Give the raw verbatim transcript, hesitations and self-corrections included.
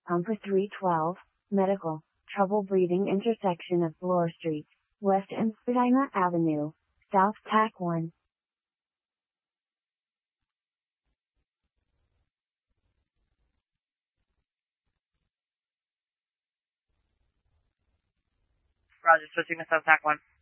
Umpa three twelve, Medical, Trouble Breathing intersection of Bloor Street, West and Spadina Avenue, South Tack one. Roger, switching to South Tack one.